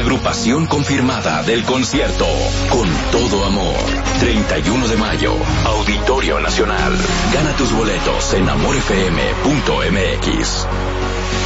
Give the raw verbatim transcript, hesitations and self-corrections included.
Agrupación confirmada del concierto Con Todo Amor. treinta y uno de mayo, Auditorio Nacional. Gana tus boletos en amor f m punto m x.